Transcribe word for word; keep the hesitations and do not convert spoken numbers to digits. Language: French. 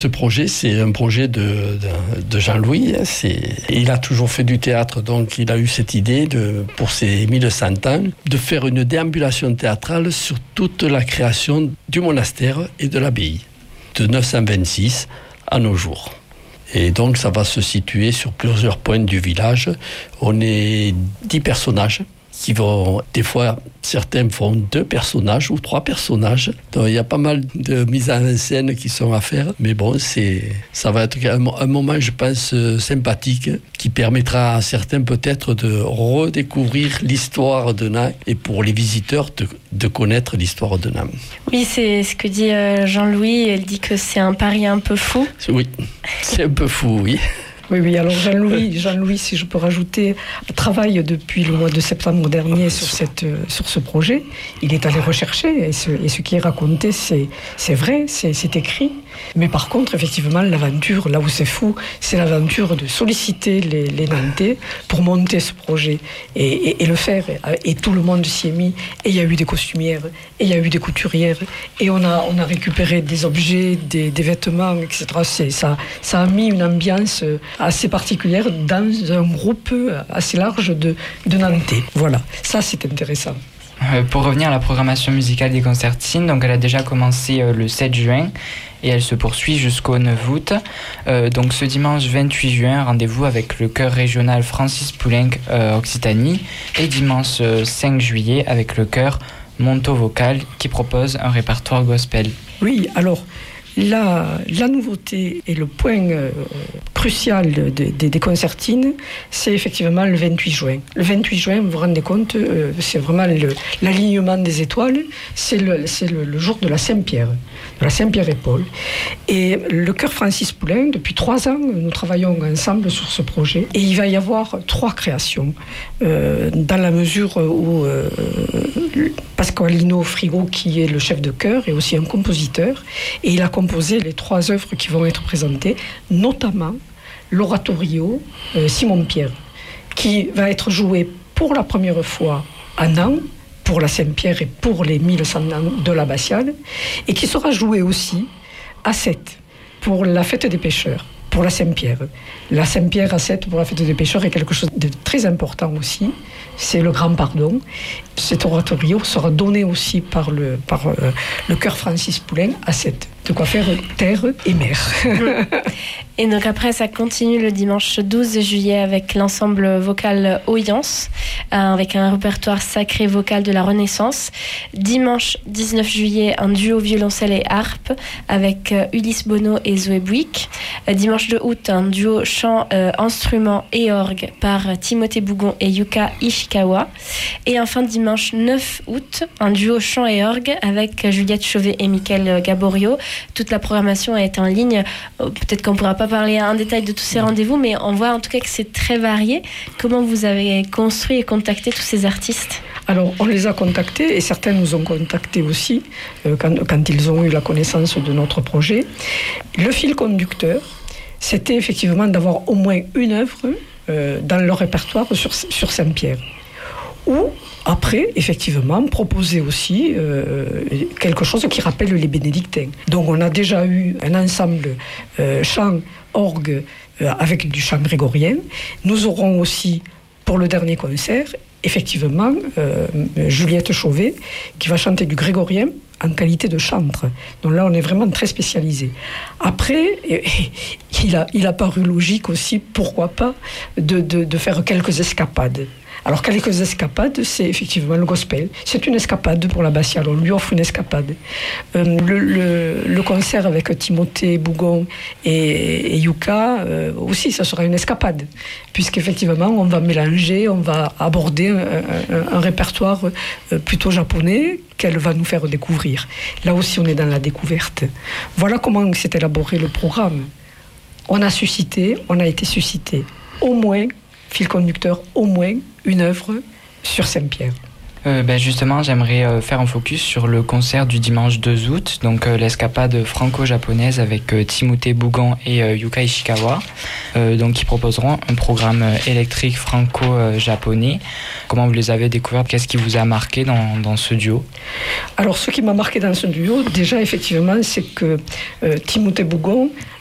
Ce projet, c'est un projet de, de, de Jean-Louis. C'est, il a toujours fait du théâtre, donc il a eu cette idée, de, pour ses mille cent ans, de faire une déambulation théâtrale sur toute la création du monastère et de l'abbaye, de neuf cent vingt-six à nos jours. Et donc ça va se situer sur plusieurs points du village. On est dix personnages qui vont, des fois, certains font deux personnages ou trois personnages. Donc il y a pas mal de mises en scène qui sont à faire. Mais bon, c'est, ça va être un, un moment, je pense, sympathique, qui permettra à certains peut-être de redécouvrir l'histoire de Nain et pour les visiteurs de, de connaître l'histoire de Nain. Oui, c'est ce que dit Jean-Louis. Elle dit que c'est un pari un peu fou. Oui, c'est un peu fou, oui. Oui, oui, alors Jean-Louis, Jean-Louis, si je peux rajouter, travaille depuis le mois de septembre dernier sur, cette, sur ce projet. Il est allé rechercher et ce, et ce qui est raconté, c'est, c'est vrai, c'est, c'est écrit. Mais par contre, effectivement, l'aventure, là où c'est fou, c'est l'aventure de solliciter les, les Nantais pour monter ce projet et, et, et le faire. Et tout le monde s'y est mis. Et il y a eu des costumières, et il y a eu des couturières, et on a, on a récupéré des objets, des, des vêtements, et cetera. C'est, ça, ça a mis une ambiance assez particulière dans un groupe assez large de, de Nantais. Voilà, ça c'est intéressant. Euh, pour revenir à la programmation musicale des concertines, donc elle a déjà commencé euh, le sept juin et elle se poursuit jusqu'au neuf août. Euh, donc ce dimanche vingt-huit juin, rendez-vous avec le chœur régional Francis Poulenc euh, Occitanie et dimanche euh, cinq juillet avec le chœur Monto Vocal qui propose un répertoire gospel. Oui, alors La, la nouveauté et le point euh, crucial de, de, des concertines, c'est effectivement le vingt-huit juin. Le vingt-huit juin, vous vous rendez compte, euh, c'est vraiment le, l'alignement des étoiles, c'est, le, c'est le, le jour de la Saint-Pierre, de la Saint-Pierre-et-Paul. Et le chœur Francis Poulenc, depuis trois ans, nous travaillons ensemble sur ce projet. Et il va y avoir trois créations, euh, dans la mesure où euh, Pasqualino Frigo, qui est le chef de chœur, est aussi un compositeur, et il a composé les trois œuvres qui vont être présentées, notamment l'oratorio euh, Simon-Pierre, qui va être joué pour la première fois à Nantes, pour la Saint-Pierre et pour les mille cent ans de l'abbatiale, et qui sera joué aussi à Sète, pour la fête des pêcheurs, pour la Saint-Pierre. La Saint-Pierre à Sète pour la fête des pêcheurs est quelque chose de très important aussi, c'est le grand pardon. Cet oratorio sera donné aussi par le, par, euh, le chœur Francis Poulenc à Sète. De quoi faire terre et mer. Et donc après, ça continue le dimanche douze juillet avec l'ensemble vocal Oyance, euh, avec un répertoire sacré vocal de la Renaissance. Dimanche dix-neuf juillet, un duo violoncelle et harpe avec euh, Ulysse Bonneau et Zoé Bouic. Euh, dimanche deux août, un duo chant, euh, instrument et orgue par euh, Timothée Bougon et Yuka Ishikawa. Et enfin dimanche neuf août, un duo chant et orgue avec euh, Juliette Chauvet et Mickaël Gaborio. Toute la programmation est en ligne. Peut-être qu'on ne pourra pas parler en détail de tous ces rendez-vous, mais on voit en tout cas que c'est très varié. Comment vous avez construit et contacté tous ces artistes ? Alors, on les a contactés, et certains nous ont contactés aussi, euh, quand, quand ils ont eu la connaissance de notre projet. Le fil conducteur, c'était effectivement d'avoir au moins une œuvre euh, dans leur répertoire sur, sur Saint-Pierre. Ou, après, effectivement, proposer aussi euh, quelque chose qui rappelle les bénédictins. Donc, on a déjà eu un ensemble euh, chant, orgue, euh, avec du chant grégorien. Nous aurons aussi, pour le dernier concert, effectivement, euh, Juliette Chauvet, qui va chanter du grégorien en qualité de chantre. Donc là, on est vraiment très spécialisé. Après, et, et, il a, il a paru logique aussi, pourquoi pas, de, de, de faire quelques escapades. Alors, quelques escapades, c'est effectivement le gospel. C'est une escapade pour l'abbatiale. On lui offre une escapade. Euh, le, le, le concert avec Timothée Bougon et, et Yuka, euh, aussi, ça sera une escapade. Puisqu'effectivement, on va mélanger, on va aborder un, un, un répertoire plutôt japonais qu'elle va nous faire découvrir. Là aussi, on est dans la découverte. Voilà comment s'est élaboré le programme. On a suscité, on a été suscité. Au moins, fil conducteur, au moins une œuvre sur Saint-Pierre. Euh, ben justement, j'aimerais euh, faire un focus sur le concert du dimanche deux août, donc euh, l'escapade franco-japonaise avec euh, Timothée Bougon et euh, Yuka Ishikawa, euh, donc qui proposeront un programme euh, électrique franco-japonais. Comment vous les avez découverts? Qu'est-ce qui vous a marqué dans, dans ce duo? Alors, ce qui m'a marqué dans ce duo, déjà, effectivement, c'est que euh, Timothée Bougon